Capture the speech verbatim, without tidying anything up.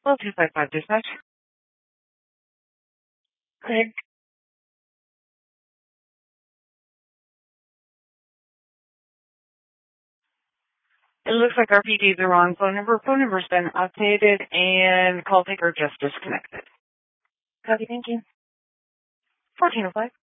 Well, two five five dispatch. Craig. It looks like our P D is the wrong phone number. Phone number's been updated and call taker just disconnected. Copy, thank you. fourteen oh five.